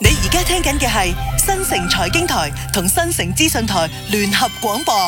你而家聽緊嘅係新城財經台同新城資訊台聯合廣播。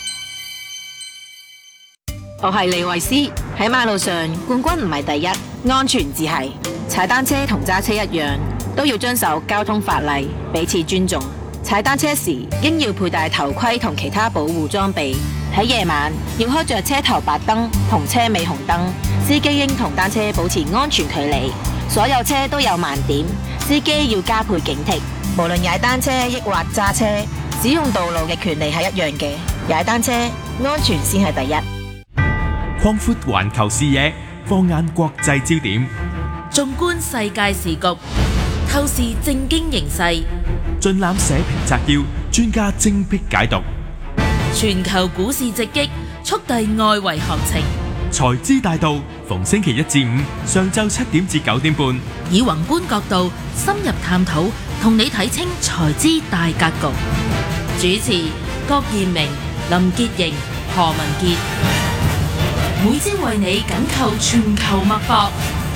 我係李慧詩。喺馬路上，冠軍唔係第一，安全至係。踩單車同揸車一樣，都要遵守交通法例，彼此尊重。踩單車時應要佩戴頭盔同其他保護裝備。喺夜晚要開着車頭白燈同車尾紅燈。司機應同單車保持安全距離。所有車都有盲點，司機要加倍警惕。無論踩單車抑或揸車，使用道路嘅權利係一樣嘅。踩單車安全先係第一。 擴闊環球視野，放眼國際焦點， 縱觀世界時局，透視政經形勢， 盡覽社評摘要，專家精闢解讀。 全球股市直擊，速遞外圍行情。 財資大道，逢星期一至五上晝7點至9點半， 以宏觀角度深入探討，同你睇清財資大格局。主持郭彥明、林潔瑩、何文傑，每朝為你緊扣全球脈搏。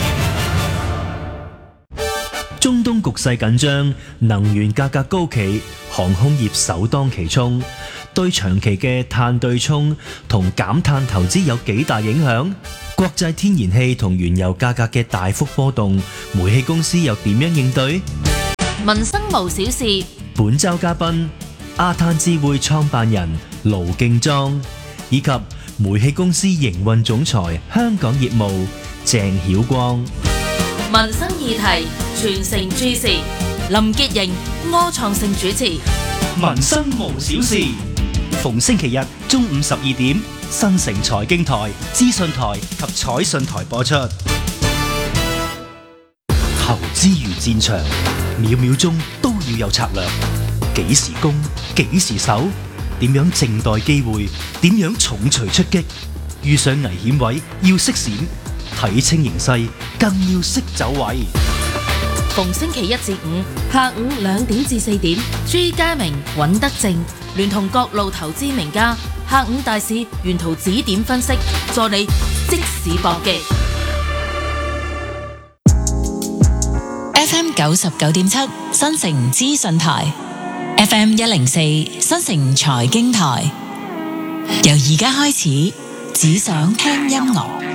中東局勢緊張，能源價格高企，航空業首當其衝。對長期嘅碳對沖同減碳投資有幾大影響？國際天然氣同原油價格嘅大幅波動，煤氣公司又點樣應對？ 民生無小事。 本週嘉賓亞碳智慧創辦人盧敬莊，以及煤氣公司營運總裁香港業務鄭曉光。 民生議題全城注視，林潔瑩、柯創盛主持。 民生無小事，逢星期日中午12點，新城財經台、資訊台及彩訊台播出。投資如戰場，秒秒鐘都要有策略。幾時攻，幾時守，點樣靜待機會，點樣重錘出擊。遇上危險位要識閃，睇清形勢更要識走位。 逢星期一至五下午2點至4點，朱家明、尹德正聯同各路投資名家，下午大市沿途指點分析，助你即時搏擊。 FM 99.7新城資訊台， FM 104新城財經台，由而家開始，只想聽音樂。